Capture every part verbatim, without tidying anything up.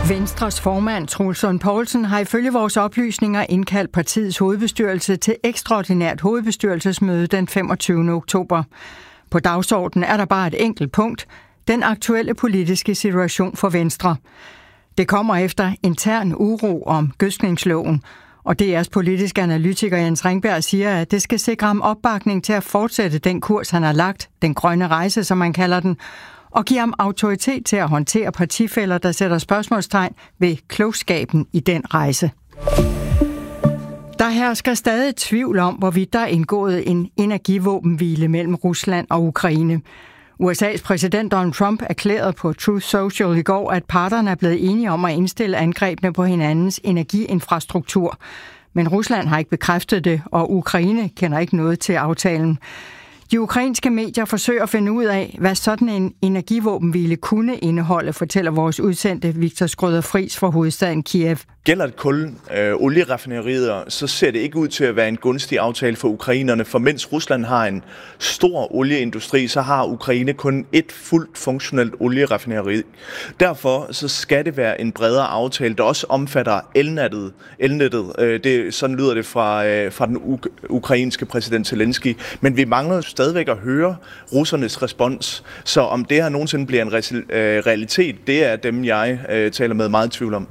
Venstres formand, Troels Lund Poulsen, har ifølge vores oplysninger indkaldt partiets hovedbestyrelse til ekstraordinært hovedbestyrelsesmøde den femogtyvende oktober. På dagsordenen er der bare et enkelt punkt: den aktuelle politiske situation for Venstre. Det kommer efter intern uro om gødskningsloven, og D R's politiske analytiker Jens Ringberg siger, at det skal sikre ham opbakning til at fortsætte den kurs, han har lagt, den grønne rejse, som man kalder den, og give ham autoritet til at håndtere partifæller, der sætter spørgsmålstegn ved klogskaben i den rejse. Der hersker stadig tvivl om, hvorvidt der er indgået en energivåbenhvile mellem Rusland og Ukraine. U S A's præsident Donald Trump erklærede på Truth Social i går, at parterne er blevet enige om at indstille angrebene på hinandens energiinfrastruktur. Men Rusland har ikke bekræftet det, og Ukraine kender ikke noget til aftalen. De ukrainske medier forsøger at finde ud af, hvad sådan en energivåbenhvile kunne indeholde, fortæller vores udsendte Victor Skrøder Friis fra hovedstaden Kiev. Gælder det kul, øh, olieraffinerier, så ser det ikke ud til at være en gunstig aftale for ukrainerne, for mens Rusland har en stor olieindustri, så har Ukraine kun et fuldt funktionelt olieraffineri. Derfor så skal det være en bredere aftale, der også omfatter elnettet. elnettet. Øh, det, sådan lyder det fra, øh, fra den uk- ukrainske præsident Zelensky. Men vi mangler stadigvæk at høre russernes respons, så om det her nogensinde bliver en re- øh, realitet, det er dem, jeg øh, taler med meget tvivl om.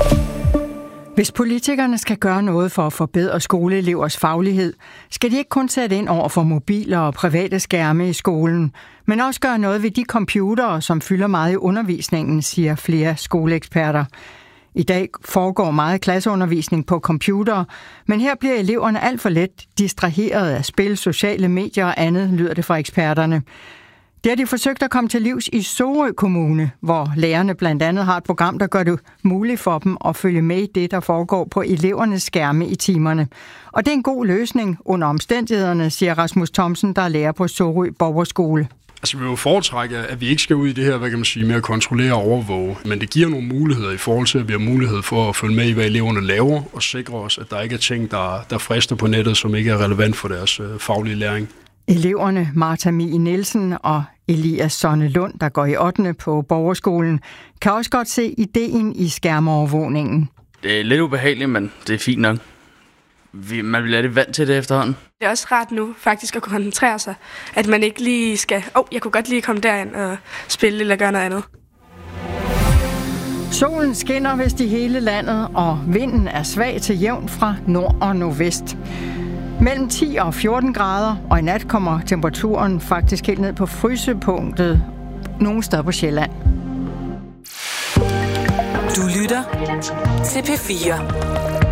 Hvis politikerne skal gøre noget for at forbedre skoleelevers faglighed, skal de ikke kun sætte ind over for mobiler og private skærme i skolen, men også gøre noget ved de computere, som fylder meget i undervisningen, siger flere skoleeksperter. I dag foregår meget klasseundervisning på computere, men her bliver eleverne alt for let distraheret af spil, sociale medier og andet, lyder det fra eksperterne. Det har de forsøgt at komme til livs i Sorø Kommune, hvor lærerne blandt andet har et program, der gør det muligt for dem at følge med i det, der foregår på elevernes skærme i timerne. Og det er en god løsning under omstændighederne, siger Rasmus Thomsen, der er lærer på Sorø Borgerskole. Altså, vi vil jo foretrække, at vi ikke skal ud i det her, hvad kan man sige, med at kontrollere og overvåge. Men det giver nogle muligheder i forhold til, at vi har mulighed for at følge med i, hvad eleverne laver, og sikre os, at der ikke er ting, der, der frister på nettet, som ikke er relevant for deres øh, faglige læring. Eleverne Martha Mie Nielsen og Elias Sonne Lund, der går i ottende på Borgerskolen, kan også godt se ideen i skærmovervågningen. Det er lidt ubehageligt, men det er fint nok. Vi, man bliver lidt vant til det efterhånden. Det er også rart nu faktisk at kunne koncentrere sig, at man ikke lige skal, åh, oh, jeg kunne godt lige komme derind og spille eller gøre noget andet. Solen skinner vist i hele landet, og vinden er svag til jævn fra nord og nordvest. Mellem ti og fjorten grader, og i nat kommer temperaturen faktisk helt ned på frysepunktet nogle steder på Sjælland. Du lytter til P fire.